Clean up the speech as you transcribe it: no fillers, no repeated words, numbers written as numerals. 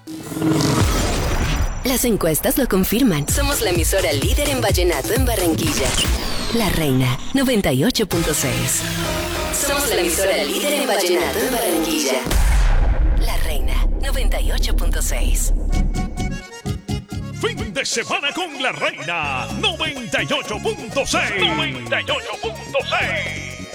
Las encuestas lo confirman. Somos la emisora líder en vallenato en Barranquilla. La Reina 98.6. Somos la emisora líder en vallenato en Barranquilla. La Reina 98.6. Fin de semana con La Reina 98.6. 98.6.